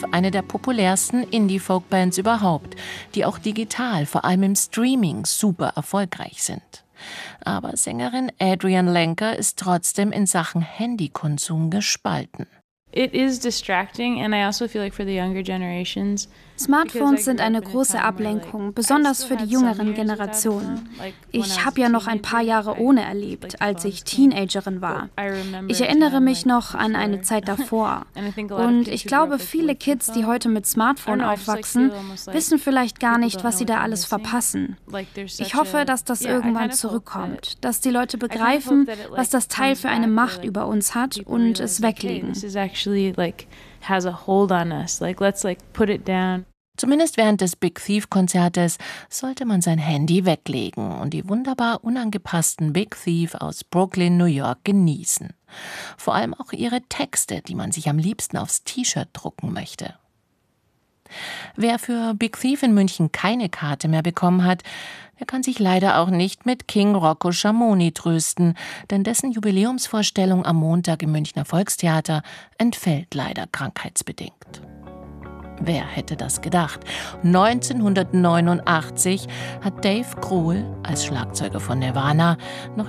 Thief eine der populärsten Indie-Folk-Bands überhaupt, die auch digital, vor allem im Streaming, super erfolgreich sind. Aber Sängerin Adrienne Lenker ist trotzdem in Sachen Handykonsum gespalten. It is distracting, and I also feel like for the younger generations. Smartphones sind eine große Ablenkung, besonders für die jüngeren Generationen. Ich habe ja noch ein paar Jahre ohne erlebt, als ich Teenagerin war. Ich erinnere mich noch an eine Zeit davor. Und ich glaube, viele Kids, die heute mit Smartphone aufwachsen, wissen vielleicht gar nicht, was sie da alles verpassen. Ich hoffe, dass das irgendwann zurückkommt, dass die Leute begreifen, was das Teil für eine Macht über uns hat und es weglegen. Zumindest während des Big Thief-Konzertes sollte man sein Handy weglegen und die wunderbar unangepassten Big Thief aus Brooklyn, New York genießen. Vor allem auch ihre Texte, die man sich am liebsten aufs T-Shirt drucken möchte. Wer für Big Thief in München keine Karte mehr bekommen hat, der kann sich leider auch nicht mit King Rocco Schamoni trösten, denn dessen Jubiläumsvorstellung am Montag im Münchner Volkstheater entfällt leider krankheitsbedingt. Wer hätte das gedacht? 1989 hat Dave Grohl als Schlagzeuger von Nirvana noch